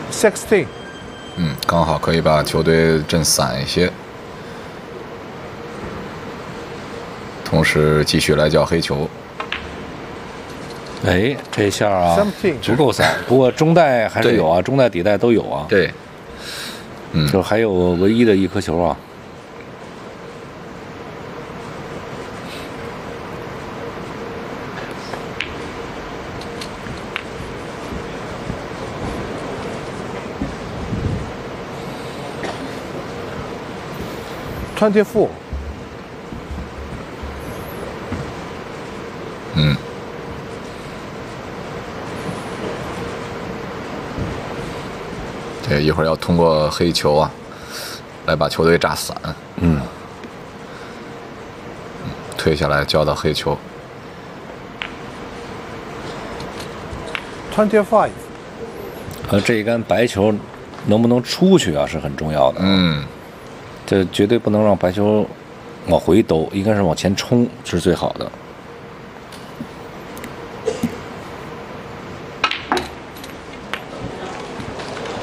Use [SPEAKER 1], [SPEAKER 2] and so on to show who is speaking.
[SPEAKER 1] 16.
[SPEAKER 2] 刚好可以把球队震散一些，同时继续来叫黑球。
[SPEAKER 3] 哎，这下啊
[SPEAKER 1] 17.
[SPEAKER 3] 不够散，不过中带还是有啊，中带底带都有啊。
[SPEAKER 2] 对，
[SPEAKER 3] 就还有唯一的一颗球啊。
[SPEAKER 1] 24.
[SPEAKER 2] 这一会儿要通过黑球啊，来把球队炸散。退下来交到黑球。
[SPEAKER 1] 25.
[SPEAKER 3] 这一杆白球能不能出去啊，是很重要的。这绝对不能让白球往回兜，应该是往前冲是最好的。